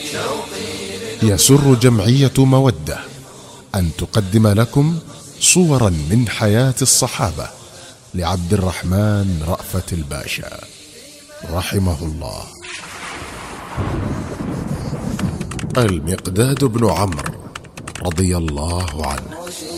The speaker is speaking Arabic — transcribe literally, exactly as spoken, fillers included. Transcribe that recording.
يسر جمعية مودة أن تقدم لكم صورا من حياة الصحابة لعبد الرحمن رأفت الباشا رحمه الله. المقداد بن عمرو رضي الله عنه